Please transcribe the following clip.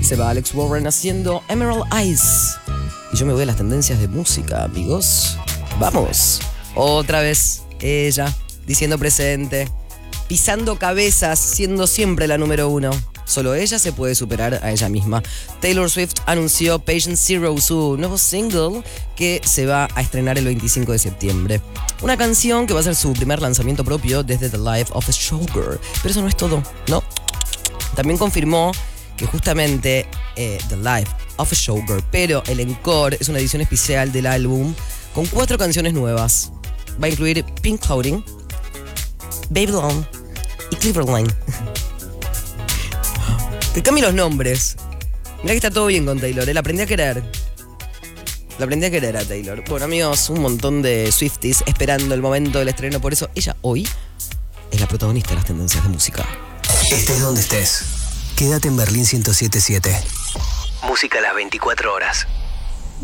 Se va Alex Warren haciendo Emerald Eyes. Y yo me voy a las tendencias de música, amigos. Vamos. Otra vez, ella, diciendo presente, pisando cabezas, siendo siempre la número uno. Solo ella se puede superar a ella misma. Taylor Swift anunció Patient Zero, su nuevo single, que se va a estrenar el 25 de septiembre. Una canción que va a ser su primer lanzamiento propio desde The Life of a Showgirl. Pero eso no es todo, ¿no? También confirmó que justamente The Life of a Showgirl, pero el encore es una edición especial del álbum con 4 canciones nuevas. Va a incluir Pink Clothing, Babylon y Cleverline. Te cambio los nombres. Mirá que está todo bien con Taylor, la aprendí a querer. La aprendí a querer a Taylor. Bueno, amigos, un montón de Swifties esperando el momento del estreno. Por eso ella hoy es la protagonista de las tendencias de música. Estés donde estés, quédate en Berlín 107.7. Música a las 24 horas.